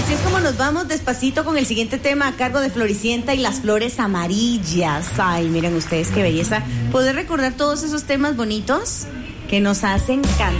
así es como nos vamos despacito con el siguiente tema a cargo de Floricienta y las flores amarillas. Ay, miren ustedes qué belleza poder recordar todos esos temas bonitos que nos hacen cantar.